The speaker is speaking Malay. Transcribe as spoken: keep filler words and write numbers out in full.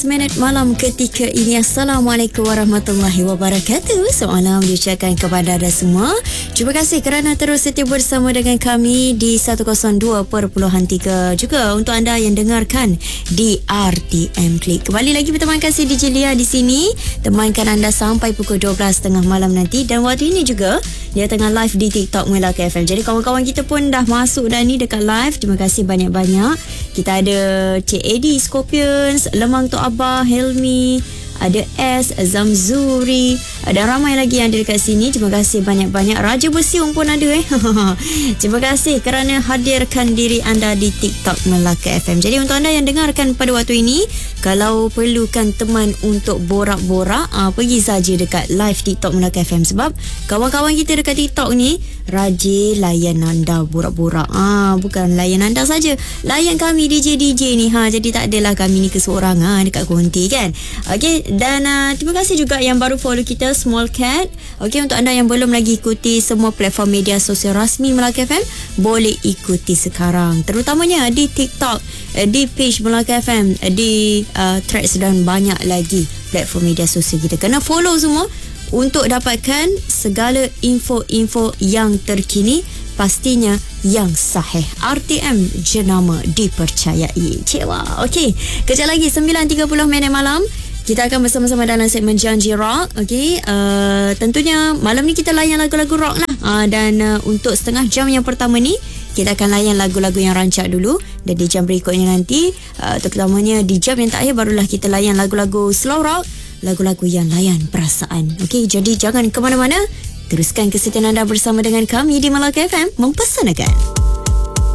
Minit malam ketika ini. Assalamualaikum warahmatullahi wabarakatuh. Salam diucapkan kepada anda semua. Terima kasih kerana terus setia bersama dengan kami di seratus dua perpuluhan tiga. Juga untuk anda yang dengarkan di R T M Klik. Kembali lagi berteman kasih D J Lia di sini, temankan anda sampai pukul dua belas tiga puluh malam nanti. Dan waktu ini juga dia tengah live di TikTok Melaka F M. Jadi kawan-kawan kita pun dah masuk dah ni dekat live. Terima kasih banyak-banyak. Kita ada Cik Eddie Scorpions, Lemang Tok Abah, Helmi, ada S, Zamzuri, ada ramai lagi yang ada dekat sini. Terima kasih banyak-banyak. Raja Bersiung pun ada eh. Terima kasih kerana hadirkan diri anda di TikTok Melaka F M. Jadi untuk anda yang dengarkan pada waktu ini, kalau perlukan teman untuk borak-borak, aa, pergi saja dekat live TikTok Melaka F M. Sebab kawan-kawan kita dekat TikTok ni rajin layan anda borak-borak. Ah, bukan layan anda saja, layan kami D J D J ni. Ha, jadi tak adalah kami ni keseorangan dekat konti kan. Okey, dan uh, terima kasih juga yang baru follow kita Small Cat. Okey, untuk anda yang belum lagi ikuti semua platform media sosial rasmi Melaka F M, boleh ikuti sekarang. Terutamanya di TikTok, di page Melaka F M, di uh, Threads dan banyak lagi platform media sosial kita. Kena follow semua untuk dapatkan segala info-info yang terkini, pastinya yang sahih. R T M, jenama dipercayai. Cewa. Okey, kejap lagi sembilan tiga puluh minit malam kita akan bersama-sama dalam segmen Janji Rock. Okey, uh, tentunya malam ni kita layan lagu-lagu rock lah. Uh, dan uh, untuk setengah jam yang pertama ni kita akan layan lagu-lagu yang rancak dulu. Dan di jam berikutnya nanti, uh, terutamanya di jam yang terakhir, barulah kita layan lagu-lagu slow rock, lagu-lagu yang layan perasaan. Okey, jadi jangan ke mana-mana. Teruskan kesetiaan anda bersama dengan kami di Melaka F M, mempesanakan.